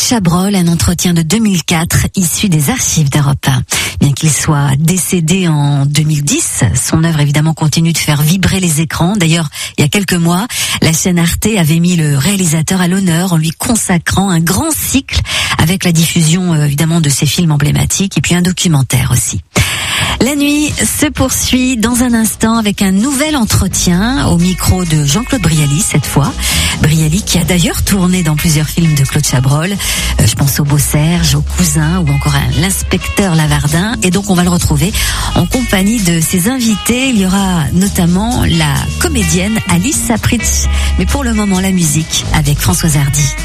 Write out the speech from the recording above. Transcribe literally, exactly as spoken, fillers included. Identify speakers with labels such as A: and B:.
A: Chabrol, un entretien de deux mille quatre issu des archives d'Europe un. Bien qu'il soit décédé en deux mille dix, son œuvre évidemment continue de faire vibrer les écrans. D'ailleurs, il y a quelques mois, la chaîne Arte avait mis le réalisateur à l'honneur en lui consacrant un grand cycle avec la diffusion euh, évidemment de ses films emblématiques et puis un documentaire aussi. La nuit se poursuit dans un instant avec un nouvel entretien au micro de Jean-Claude Brialy cette fois. Brialy qui a d'ailleurs tourné dans plusieurs films de Claude Chabrol. Euh, je pense au Beau Serge, au Cousin ou encore à l'inspecteur Lavardin. Et donc on va le retrouver en compagnie de ses invités. Il y aura notamment la comédienne Alice Sapritch. Mais pour le moment la musique avec Françoise Hardy.